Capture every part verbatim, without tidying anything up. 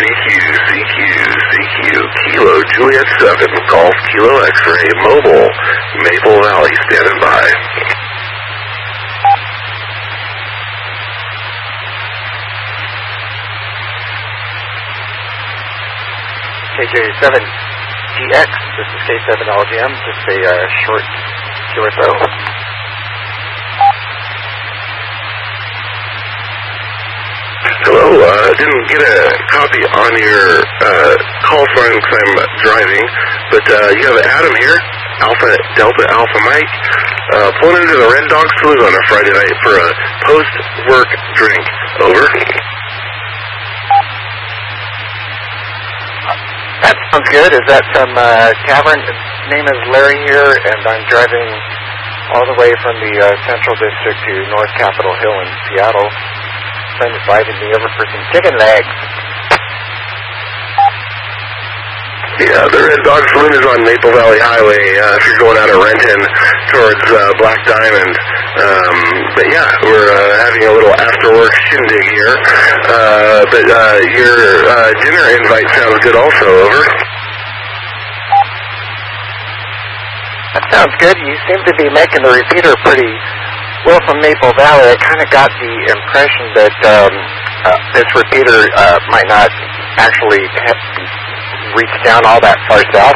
Q, C Q, C Q, Kilo, Juliet seven, Golf, Kilo, X-Ray, Mobile, Maple Valley, standing by. K J seven G X, this is K seven L G M, just a uh, short Q S O. Hello, uh, didn't get a copy on your uh, call sign because I'm driving, but uh, you have Adam here, Alpha Delta Alpha Mike, uh, pulling into the Red Dog Saloon on a Friday night for a post-work drink. Over. That sounds good. Is that some uh, tavern? His name is Larry here, and I'm driving all the way from the uh, Central District to North Capitol Hill in Seattle. Son invited me over for some chicken legs. Yeah, the Red Dog Saloon is on Maple Valley Highway uh, if you're going out of Renton towards uh, Black Diamond. Um, but yeah, we're uh, having a little after-work shindig here. Uh, but uh, your uh, dinner invite sounds good also, over. That sounds good. You seem to be making the repeater pretty well from Maple Valley. I kind of got the impression that um, uh, this repeater uh, might not actually have reach down all that far south.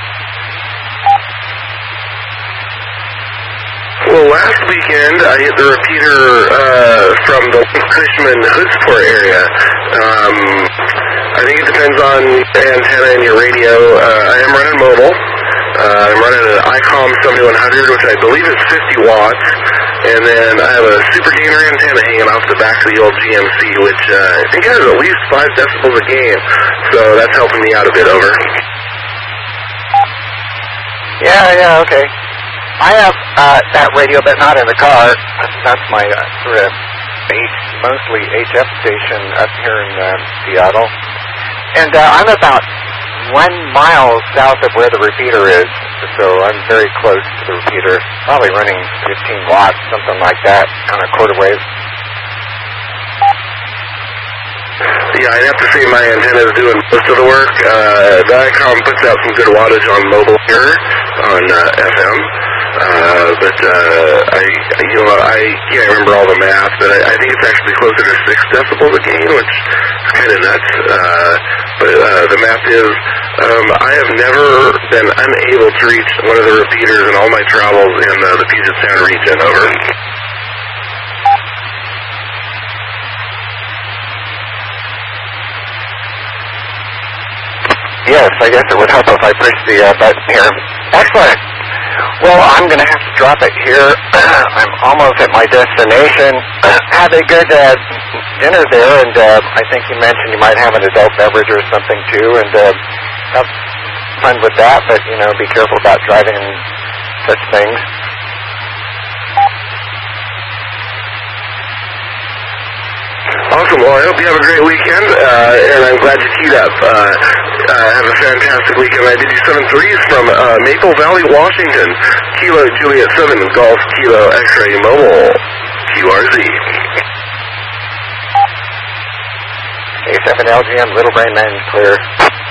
Well, last weekend I hit the repeater uh, from the Cushman Hoodsport area. Um, I think it depends on the antenna in your radio. Uh, I am running mobile. Uh, I'm running an ICOM seventy-one hundred, which I believe is fifty watts. And then I have a super gainer antenna hanging off the back of the old G M C, which uh, I think has at least five decibels a gain. So that's helping me out a bit, over. Yeah, yeah, okay. I have uh, that radio, but not in the car. That's my uh, sort of base, mostly H F station up here in uh, Seattle. And uh, I'm about one mile south of where the repeater is, so I'm very close to the repeater, probably running fifteen watts, something like that, kind of quarter wave. Yeah, I'd have to say my antenna is doing most of the work. Uh, the ICOM puts out some good wattage on mobile here on uh, F M. Uh, but uh, I, you know, I can't remember all the math, but I, I think it's actually closer to six decibels a gain, which is kind of nuts. Uh, but uh, the math is, um, I have never been unable to reach one of the repeaters in all my travels in uh, the Puget Sound region, over. Yes, I guess it would help if I push the uh, button here. Excellent. Well, I'm going to have to drop it here. I'm almost at my destination. Have a good uh, dinner there, and uh, I think you mentioned you might have an adult beverage or something too, and uh, have fun with that, but, you know, be careful about driving and such things. Awesome. Well, I hope you have a great weekend, uh, and I'm glad you teed up. Uh, uh, have a fantastic weekend. I did you seven threes from uh, Maple Valley, Washington. Kilo Juliet seven, Golf, Kilo X-Ray, Mobile, Q R Z. A seven L G M, Little Brain Man, clear.